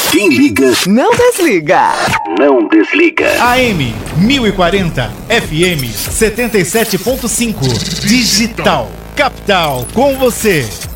Quem liga, não desliga. não desliga. AM 1040, FM 77.5. Digital. Capital com você.